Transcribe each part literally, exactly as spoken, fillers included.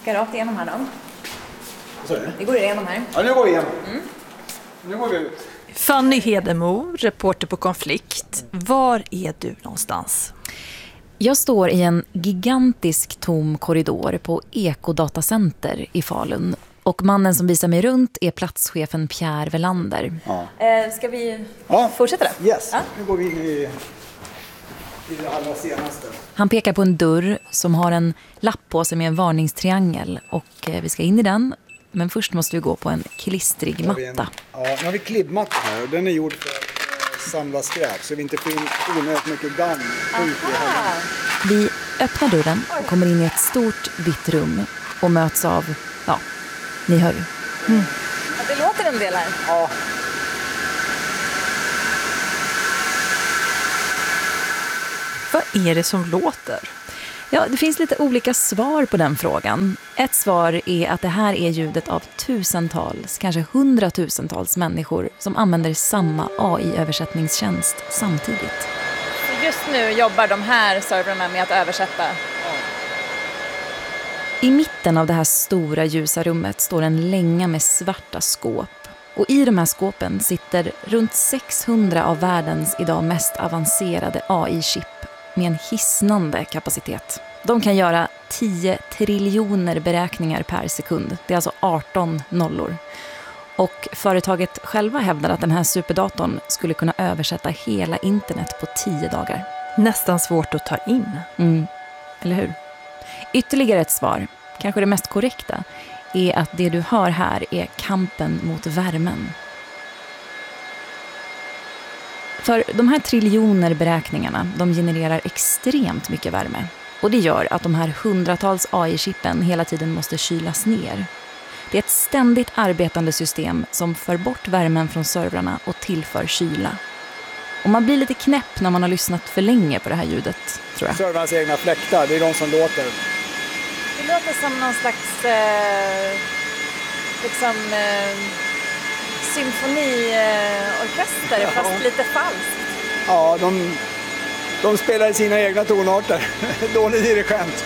ska rakt igenom här då. Så är det. Vi går igenom här. Ja, nu går vi igenom. Mm. Nu går vi ut. Fanny Hedemo, reporter på Konflikt. Var är du någonstans? Jag står i en gigantisk tom korridor på Ekodatacenter i Falun. Och mannen som visar mig runt är platschefen Pierre Velander. Ja. Eh, ska vi ja. fortsätta då? Yes, ja. Nu går vi in i, i det allra senaste. Han pekar på en dörr som har en lapp på sig med en varningstriangel. Och vi ska in i den. Men först måste vi gå på en klistrig matta. En, ja, nu har vi klibbmatta här och den är gjord för att samla skräp så vi inte får in onödigt mycket damm. Vi öppnar dörren och kommer in i ett stort vitt rum och möts av, ja, ni hör ju. Mm. Ja, det låter en del här. Ja. Vad är det som låter? Ja, det finns lite olika svar på den frågan. Ett svar är att det här är ljudet av tusentals, kanske hundratusentals människor som använder samma A I-översättningstjänst samtidigt. Just nu jobbar de här servrarna med att översätta. I mitten av det här stora ljusa rummet står en länga med svarta skåp. Och i de här skåpen sitter runt sexhundra av världens idag mest avancerade A I-chip med en hisnande kapacitet. De kan göra tio triljoner beräkningar per sekund. Det är alltså arton nollor. Och företaget själva hävdar att den här superdatorn skulle kunna översätta hela internet på tio dagar. Nästan svårt att ta in. Mm, eller hur? Ytterligare ett svar, kanske det mest korrekta, är att det du hör här är kampen mot värmen. För de här triljoner beräkningarna, de genererar extremt mycket värme. Och det gör att de här hundratals A I-chippen hela tiden måste kylas ner. Det är ett ständigt arbetande system som för bort värmen från servrarna och tillför kyla. Och man blir lite knäpp när man har lyssnat för länge på det här ljudet, tror jag. Servrarnas egna fläktar, det är de som låter. Det låter som någon slags eh, liksom eh, symfoniorkester, eh, fast lite falskt. Ja, de, de spelar sina egna tonarter. Dålig dirigent.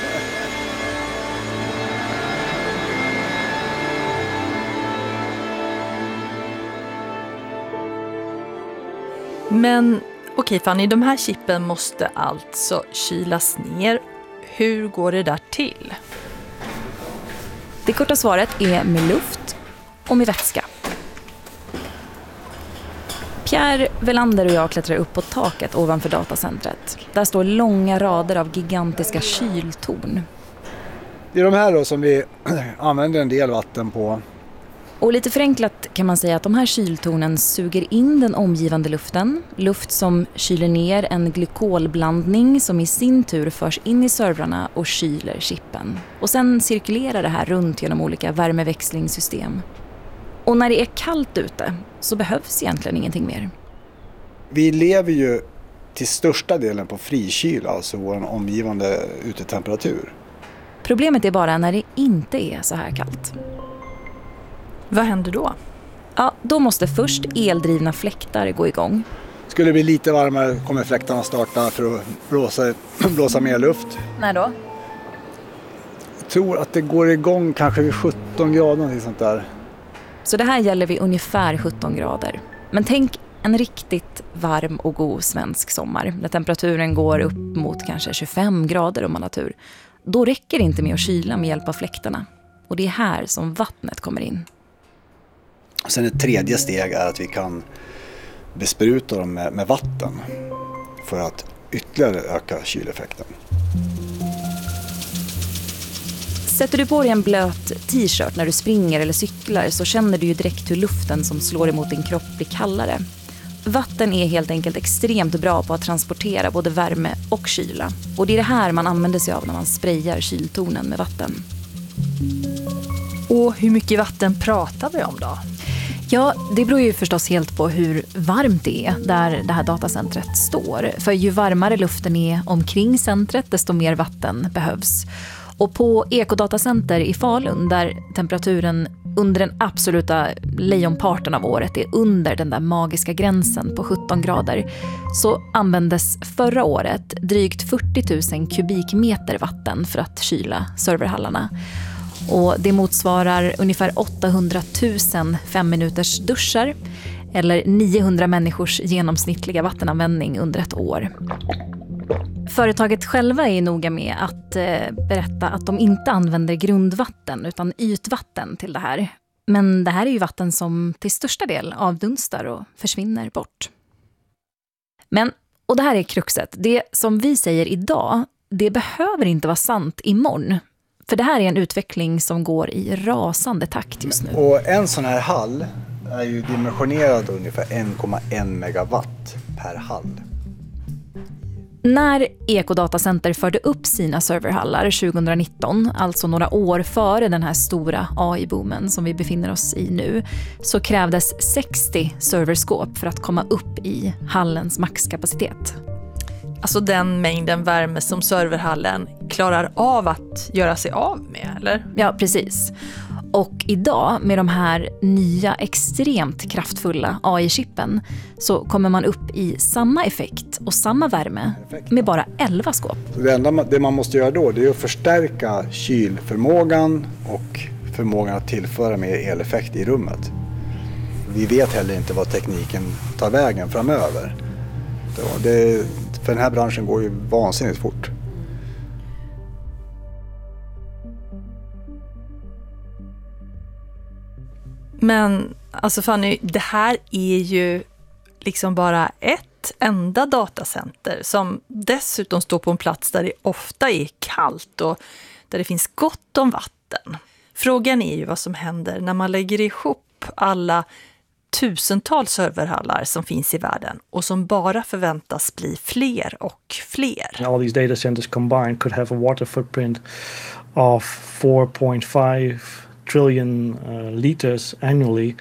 Men okej Fanny, de här chippen måste alltså kylas ner. Hur går det där till? Det korta svaret är med luft och med vätska. Pierre Velander och jag klättrar upp på taket ovanför datacentret. Där står långa rader av gigantiska kyltorn. Det är de här då som vi använder en del vatten på. Och lite förenklat kan man säga att de här kyltornen suger in den omgivande luften. Luft som kyler ner en glykolblandning som i sin tur förs in i servrarna och kyler chippen. Och sen cirkulerar det här runt genom olika värmeväxlingssystem. Och när det är kallt ute så behövs egentligen ingenting mer. Vi lever ju till största delen på frikyla, alltså vår omgivande utetemperatur. Problemet är bara när det inte är så här kallt. Vad händer då? Ja, då måste först eldrivna fläktar gå igång. Skulle det bli lite varmare kommer fläktarna starta för att blåsa, blåsa mer luft. När då? Jag tror att det går igång kanske vid sjutton grader eller sånt där. Så det här gäller vid ungefär sjutton grader. Men tänk en riktigt varm och god svensk sommar. När temperaturen går upp mot kanske tjugofem grader om man har tur. Då räcker det inte med att kyla med hjälp av fläktarna. Och det är här som vattnet kommer in. Sen ett tredje steg är att vi kan bespruta dem med, med vatten för att ytterligare öka kyleffekten. Sätter du på dig en blöt t-shirt när du springer eller cyklar så känner du ju direkt hur luften som slår emot din kropp blir kallare. Vatten är helt enkelt extremt bra på att transportera både värme och kyla. Och det är det här man använder sig av när man sprayar kyltornen med vatten. Och hur mycket vatten pratar vi om då? Ja, det beror ju förstås helt på hur varmt det är där det här datacentret står. För ju varmare luften är omkring centret, desto mer vatten behövs. Och på Ekodatacenter i Falun, där temperaturen under den absoluta lejonparten av året är under den där magiska gränsen på sjutton grader, så användes förra året drygt fyrtio tusen kubikmeter vatten för att kyla serverhallarna. Och det motsvarar ungefär åttahundratusen fem minuters duschar eller niohundra människors genomsnittliga vattenanvändning under ett år. Företaget själva är noga med att eh, berätta att de inte använder grundvatten utan ytvatten till det här. Men det här är ju vatten som till största del avdunstar och försvinner bort. Men, och det här är kruxet, det som vi säger idag, det behöver inte vara sant imorgon. För det här är en utveckling som går i rasande takt just nu. Och en sån här hall är ju dimensionerad ungefär en komma en megawatt per hall. När Ecodatacenter förde upp sina serverhallar tjugonitton, alltså några år före den här stora A I-boomen som vi befinner oss i nu, så krävdes sextio serverskåp för att komma upp i hallens maxkapacitet. Alltså den mängden värme som serverhallen klarar av att göra sig av med, eller? Ja, precis. Och idag med de här nya extremt kraftfulla A I-chippen så kommer man upp i samma effekt och samma värme med bara elva skåp. Så det enda det man måste göra då det är att förstärka kylförmågan och förmågan att tillföra mer eleffekt i rummet. Vi vet heller inte vad tekniken tar vägen framöver. Det, för den här branschen går ju vansinnigt fort. Men alltså Fanny, det här är ju liksom bara ett enda datacenter som dessutom står på en plats där det ofta är kallt och där det finns gott om vatten. Frågan är ju vad som händer när man lägger ihop alla tusentals serverhallar som finns i världen och som bara förväntas bli fler och fler. All these data centers combined could have a water footprint of four point five trillion uh, liters annually.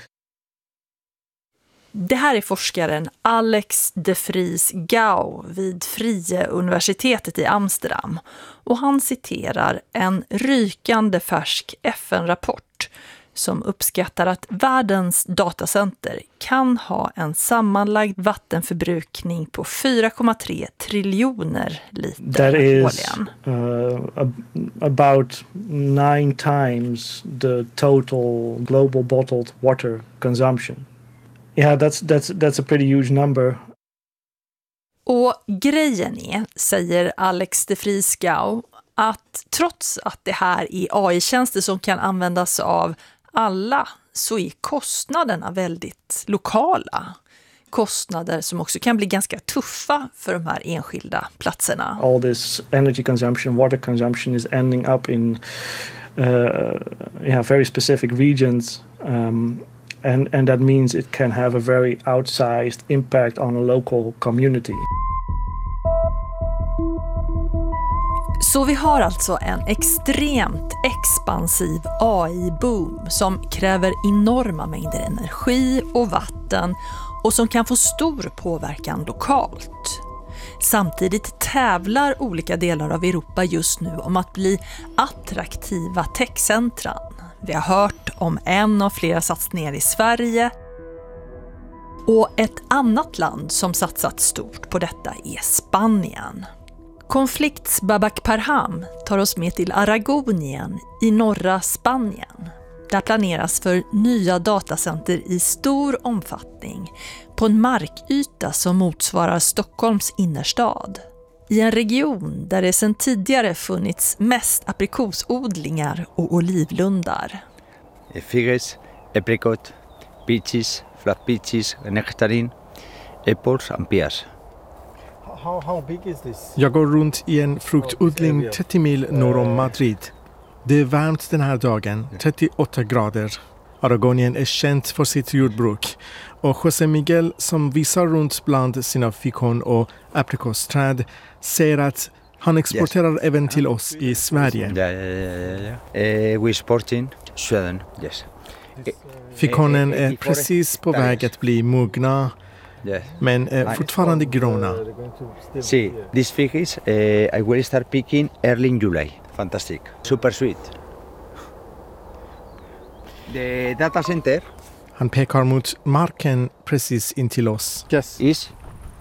Det här är forskaren Alex de Vries Gouw vid Vrije universitetet i Amsterdam och han citerar en rykande färsk F N-rapport som uppskattar att världens datacenter kan ha en sammanlagd vattenförbrukning på fyra komma tre triljoner liter That is årligen. Uh, about nine times the total global bottled water consumption. Yeah, that's that's that's a pretty huge number. Och grejen är, säger Alex de Vries Gouw, att trots att det här är A I-tjänster som kan användas av alla så är kostnaderna väldigt lokala. Kostnader som också kan bli ganska tuffa för de här enskilda platserna. All this energy consumption, water consumption is ending up in uh, yeah, very specific regions. Um, and, and that means it can have a very outsized impact on a local community. Så vi har alltså en extremt expansiv A I-boom som kräver enorma mängder energi och vatten och som kan få stor påverkan lokalt. Samtidigt tävlar olika delar av Europa just nu om att bli attraktiva techcentran. Vi har hört om en av flera satsningar i Sverige. Och ett annat land som satsat stort på detta är Spanien. Konflikts Babak Parham tar oss med till Aragonien i norra Spanien. Där planeras för nya datacenter i stor omfattning på en markyta som motsvarar Stockholms innerstad. I en region där det sedan tidigare funnits mest aprikosodlingar och olivlundar. Figues, apricot, peaches, flat peaches, nectarin, apples and pears. How, how big is this? Jag går runt i en fruktodling trettio mil norr om Madrid. Det är varmt den här dagen, trettioåtta grader. Aragonien är känt för sitt jordbruk. Och José Miguel som visar runt bland sina fikon och aprikosträd säger att han exporterar yes. även till oss i Sverige. Ja, ja, ja, ja. Uh, we export in Sweden, yes. Fikonen är precis på väg att bli mogna. Yes. Men är fortfarande gröna. See, these figures uh, I will start picking early in July. Fantastic. Super sweet. The data center. Han pekar mot marken precis intill oss. Yes. Is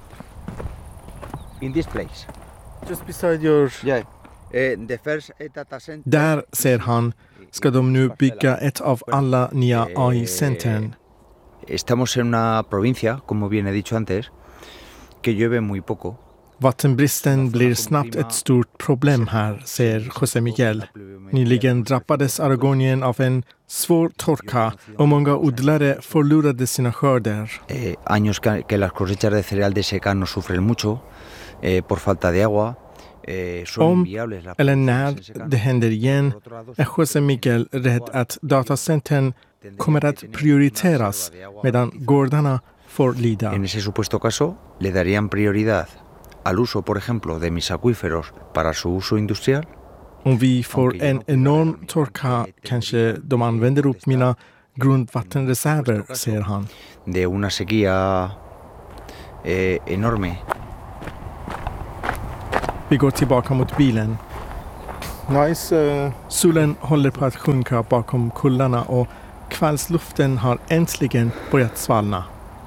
in this place. Just beside your... Yeah. Uh, the first data center. Där ser han ska de nu bygga ett av alla nya A I-centern. Estamos en una provincia, como bien he dicho antes, que llueve muy poco. Vattenbristen blir snabbt ett stort problem här, säger José Miguel. Nyligen drabbades Aragonien av en svår torka och många odlare förlorade sina skörder. Eh, años que, que las cosechas de cereal de secano sufren mucho eh, por falta de agua. Eh, Om eller när det händer igen är José Miguel rädd att datacentern kommer att prioriteras medan gårdarna får lida. En ese supuesto caso le darían prioridad al uso, por ejemplo, de mis acuíferos para su uso industrial. Om vi får en enorm torka kanske de använder upp mina grundvattenreserver, säger han. De una sequía eh, enorme. Vi går tillbaka mot bilen. Nice. Uh... Solen håller på att sjunka bakom kullarna och kvällsluften har äntligen börjat svalna.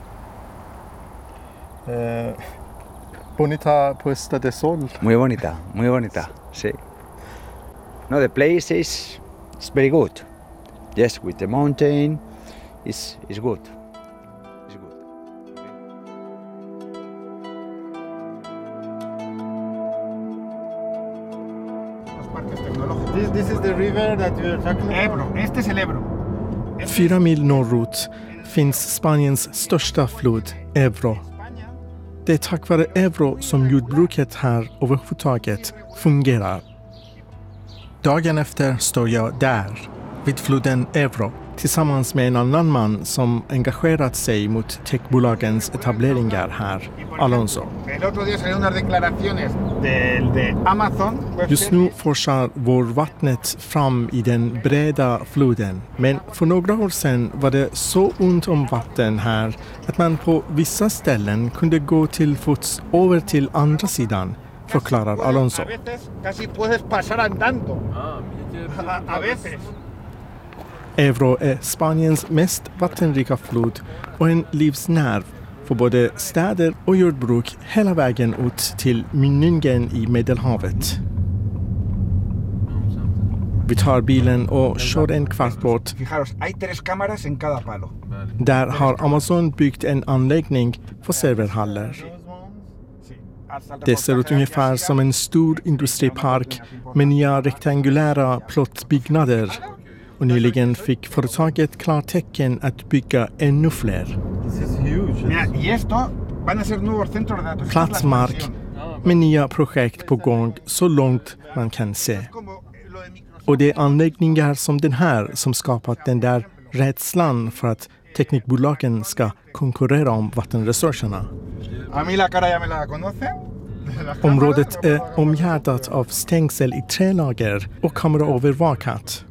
Uh... Bonita puesta de sol. Muy bonita, muy bonita, sí. No, the place is, is very good. Yes, with the mountain, is is good. It's good. This, this is the river that you are talking about? Ebro, este es el Ebro. Fyra mil norrut finns Spaniens största flod, Ebro. Det är tack vare Ebro som jordbruket här överhuvudtaget fungerar. Dagen efter står jag där, vid floden Ebro, tillsammans med en annan man som engagerat sig mot techbolagens etableringar här, Alonso. Just nu forsar vår vattnet fram i den breda floden, men för några år sedan var det så ont om vatten här att man på vissa ställen kunde gå till fots över till andra sidan, förklarar Alonso. Ebro är Spaniens mest vattenrika flod och en livsnerv för både städer och jordbruk hela vägen ut till mynningen i Medelhavet. Vi tar bilen och kör en kvart bort. Där har Amazon byggt en anläggning för serverhallar. Det ser ut ungefär som en stor industripark med nya rektangulära plåtbyggnader. Och nyligen fick företaget klartecken att bygga ännu fler. Platsmark med nya projekt på gång så långt man kan se. Och det är anläggningar som den här som skapat den där rädslan för att teknikbolagen ska konkurrera om vattenresurserna. Området är omgärdat av stängsel i tre lager och kameraövervakat.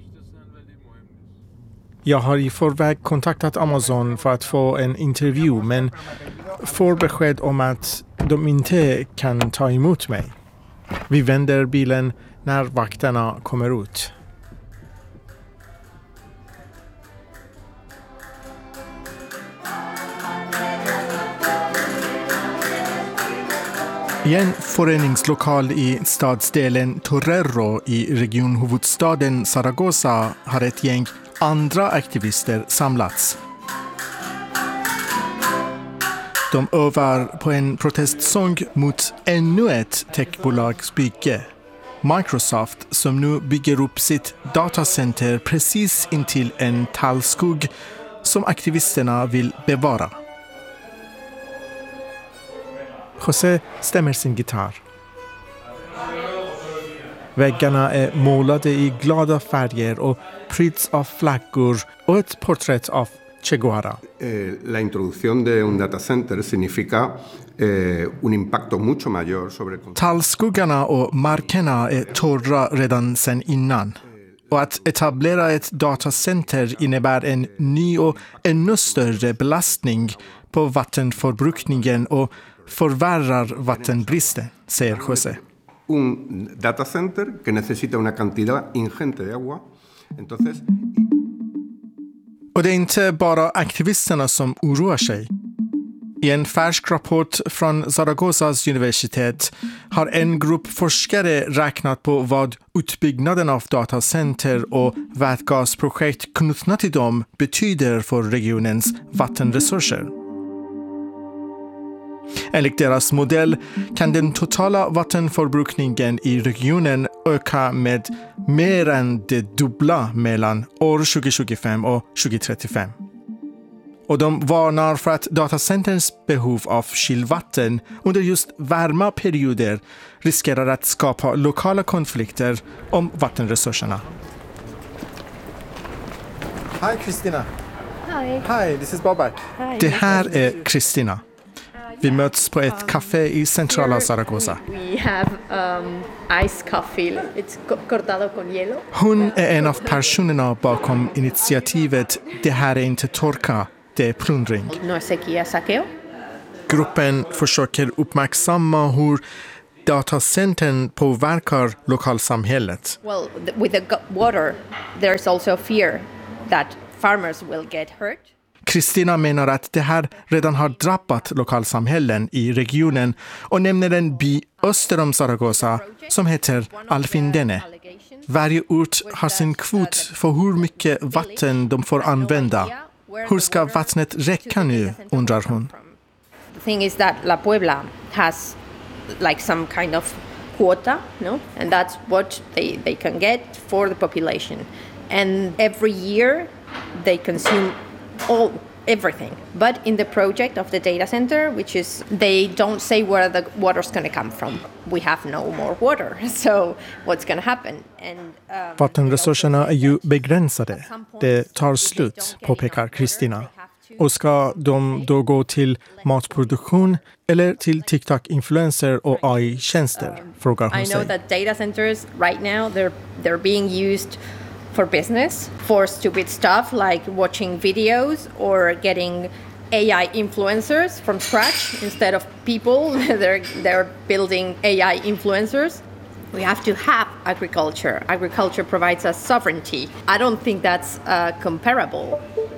Jag har i förväg kontaktat Amazon för att få en intervju, men får besked om att de inte kan ta emot mig. Vi vänder bilen när vakterna kommer ut. I en föreningslokal i stadsdelen Torrero i regionhuvudstaden Zaragoza har ett gäng andra aktivister samlats. De övar på en protestsång mot ännu ett techbolags bygge. Microsoft som nu bygger upp sitt datacenter precis intill en tallskog som aktivisterna vill bevara. José stämmer sin gitarr. Väggarna är målade i glada färger och pryds av flaggor och ett porträtt av Che Guevara. Eh, la introducción de un datacenter significa eh, un impacto mucho mayor sobre... Tallskuggarna och markerna är torra redan sedan innan. Och att etablera ett datacenter innebär en ny och ännu större belastning på vattenförbrukningen och förvärrar vattenbristen, säger José. Un datacenter que necesita una cantidad ingente de agua. Entonces... Och det är inte bara aktivisterna som oroar sig. I en färsk rapport från Zaragozas universitet har en grupp forskare räknat på vad utbyggnaden av datacenter och vätgasprojekt knutna till dem betyder för regionens vattenresurser. Enligt deras modell kan den totala vattenförbrukningen i regionen öka med mer än det dubbla mellan år tjugo tjugofem och tjugo trettiofem. Och de varnar för att datacenterns behov av kylvatten under just varma perioder riskerar att skapa lokala konflikter om vattenresurserna. Hej Kristina. Hi. Hi, this is Babak. Hi. Det här är Kristina. Vi möts på ett café i centrala Zaragoza. We have um, iced coffee. It's cortado con hielo. Hon är en av personerna bakom initiativet Det här är inte torka, det är plundring. No es sequía, saqueo. Gruppen försöker uppmärksamma hur datacentern påverkar lokalsamhället. Well, th- with the go- water, there's also fear that farmers will get hurt. Kristina menar att det här redan har drabbat lokalsamhällen i regionen och nämner en by öster om Zaragoza som heter Alfindene. Varje ort har sin kvot för hur mycket vatten de får använda. Hur ska vattnet räcka nu, undrar hon. The thing is that La Puebla has like some kind of quota, no? And that's what they, they can get for the population. And every year they consume all everything. But in the project of the data center, which is they don't say where the water's going to come from. We have no more water. So what's going to happen? And um, Vattenresurserna är ju begränsade. Det tar slut, påpekar Kristina. Och ska de då gå till matproduktion eller till TikTok-influencer och A I-tjänster, frågar hon I know sig. that data centers right now they're they're being used for business, for stupid stuff like watching videos or getting A I influencers from scratch instead of people. they're they're building A I influencers. We have to have agriculture. Agriculture provides us sovereignty. I don't think that's uh, comparable.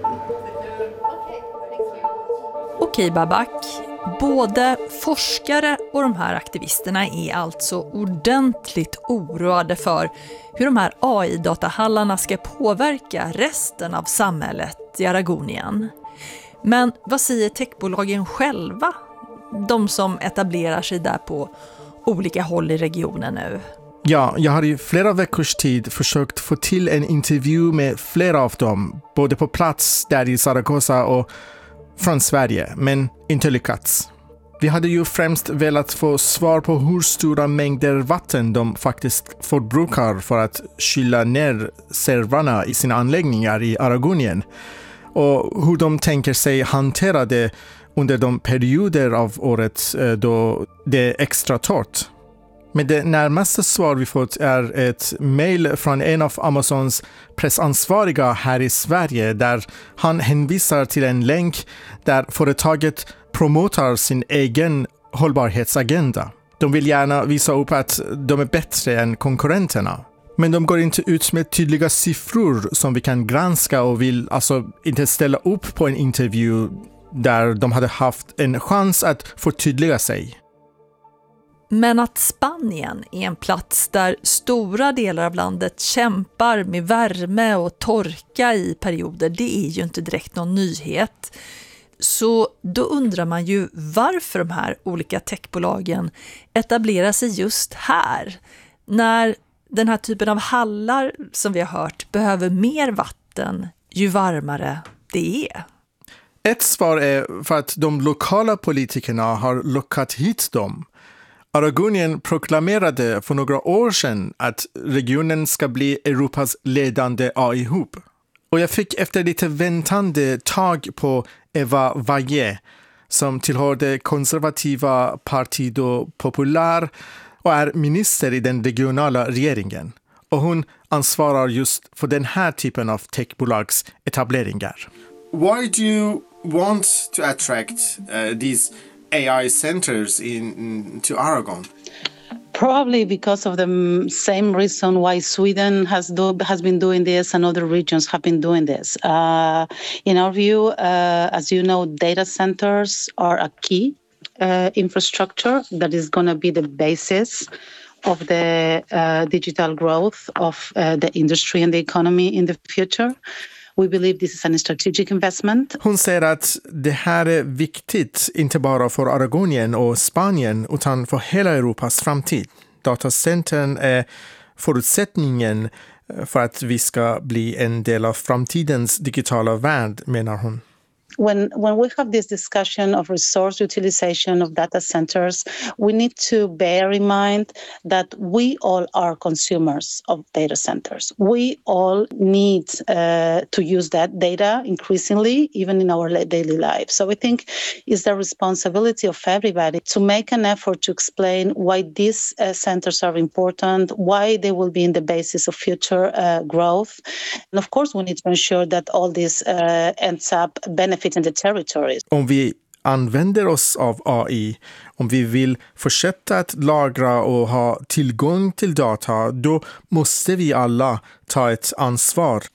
Okej Babak, både forskare och de här aktivisterna är alltså ordentligt oroade för hur de här A I-datahallarna ska påverka resten av samhället i Aragonien. Men vad säger techbolagen själva? De som etablerar sig där på olika håll i regionen nu. Ja, jag har i flera veckors tid försökt få till en intervju med flera av dem, både på plats där i Zaragoza och från Sverige, men inte lyckats. Vi hade ju främst velat få svar på hur stora mängder vatten de faktiskt förbrukar för att kyla ner servrarna i sina anläggningar i Aragonien och hur de tänker sig hantera det under de perioder av året då det är extra torrt. Men det närmaste svar vi fått är ett mejl från en av Amazons pressansvariga här i Sverige där han hänvisar till en länk där företaget promotar sin egen hållbarhetsagenda. De vill gärna visa upp att de är bättre än konkurrenterna. Men de går inte ut med tydliga siffror som vi kan granska och vill alltså inte ställa upp på en intervju där de hade haft en chans att förtydliga sig. Men att Spanien är en plats där stora delar av landet kämpar med värme och torka i perioder, det är ju inte direkt någon nyhet. Så då undrar man ju varför de här olika techbolagen etablerar sig just här. När den här typen av hallar som vi har hört behöver mer vatten ju varmare det är. Ett svar är för att de lokala politikerna har lockat hit dem. Aragonien proklamerade för några år sedan att regionen ska bli Europas ledande A I-hub. Och jag fick efter lite väntande tag på Eva Valle som tillhör det konservativa Partido Popular och är minister i den regionala regeringen. Och hon ansvarar just för den här typen av techbolags etableringar. Why do you want to attract uh, these A I centers in, in to Aragon? Probably because of the same reason why Sweden has do, has been doing this and other regions have been doing this. Uh, in our view, uh, as you know, data centers are a key uh, infrastructure that is going to be the basis of the uh, digital growth of uh, the industry and the economy in the future. We believe this is a strategic investment. Hon säger att det här är viktigt, inte bara för Aragonien och Spanien utan för hela Europas framtid. Datacentern är förutsättningen för att vi ska bli en del av framtidens digitala värld, menar hon. When when we have this discussion of resource utilization of data centers, we need to bear in mind that we all are consumers of data centers. We all need uh, to use that data increasingly, even in our daily life. So I think it's the responsibility of everybody to make an effort to explain why these uh, centers are important, why they will be in the basis of future uh, growth. And of course, we need to ensure that all this uh, ends up benefiting in the territories. Om vi använder oss av A I, om vi vill fortsätta att lagra och ha tillgång till data, då måste vi alla ta ett ansvar.